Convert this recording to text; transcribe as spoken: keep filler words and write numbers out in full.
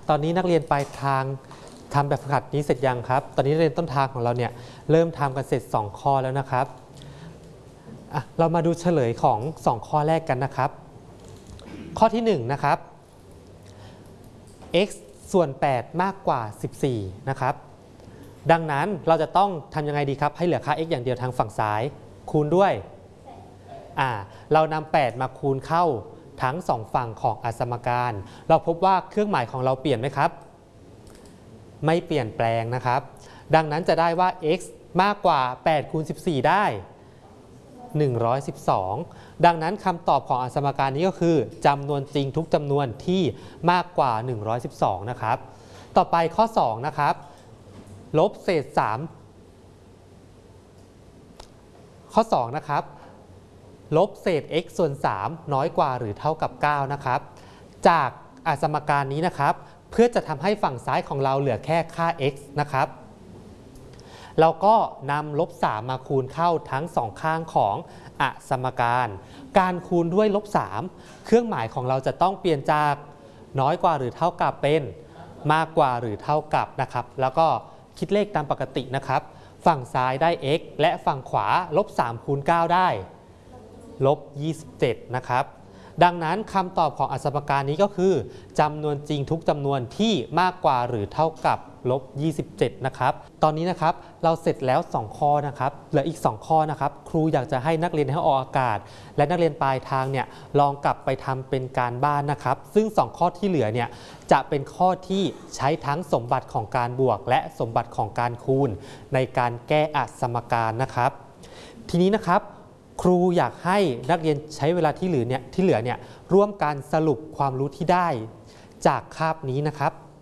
ตอนนี้นักเรียนปลายทางทำแบบฝึกหัดนี้เสร็จยังครับตอนนี้นักเรียนต้นทางของเราเนี่ยเริ่มทำกันเสร็จสองข้อแล้วนะครับเรามาดูเฉลยของสองข้อแรกกันนะครับข้อที่หนึ่งนะครับ x ส่วนแปดมากกว่าสิบสี่นะครับดังนั้นเราจะต้องทำยังไงดีครับให้เหลือค่า x อย่างเดียวทางฝั่งซ้ายคูณด้วยอ่าเรานำแปดมาคูณเข้าทั้งสองฝั่งของอสมการเราพบว่าเครื่องหมายของเราเปลี่ยนไหมครับไม่เปลี่ยนแปลงนะครับดังนั้นจะได้ว่า x มากกว่าแปดคูณสิบสี่ได้หนึ่งร้อยสิบสองดังนั้นคำตอบของอสมการนี้ก็คือจำนวนจริงทุกจำนวนที่มากกว่าหนึ่งร้อยสิบสองนะครับต่อไปข้อสองนะครับลบเศษสามข้อสองนะครับลบเศษ x ส่วนสามน้อยกว่าหรือเท่ากับเก้านะครับจากอสมการนี้นะครับเพื่อจะทำให้ฝั่งซ้ายของเราเหลือแค่ค่า x นะครับเราก็นำลบสามมาคูณเข้าทั้งสองข้างของอสมการการคูณด้วยลบสามเครื่องหมายของเราจะต้องเปลี่ยนจากน้อยกว่าหรือเท่ากับเป็นมากกว่าหรือเท่ากับนะครับแล้วก็คิดเลขตามปกตินะครับฝั่งซ้ายได้ x และฝั่งขวาลบสามคูณเก้าได้ลบยี่สิบเจ็ดนะครับดังนั้นคำตอบของอสมการนี้ก็คือจำนวนจริงทุกจำนวนที่มากกว่าหรือเท่ากับลบยี่สิบเจ็ดนะครับตอนนี้นะครับเราเสร็จแล้วสองข้อนะครับเหลืออีกสองข้อนะครับครูอยากจะให้นักเรียนให้ออกอากาศและนักเรียนปลายทางเนี่ยลองกลับไปทำเป็นการบ้านนะครับซึ่งสองข้อที่เหลือเนี่ยจะเป็นข้อที่ใช้ทั้งสมบัติของการบวกและสมบัติของการคูณในการแก้อสมการนะครับทีนี้นะครับครูอยากให้นักเรียนใช้เวลาที่เหลือเนี่ยที่เหลือเนี่ยร่วมกันสรุปความรู้ที่ได้จากคาบนี้นะครับ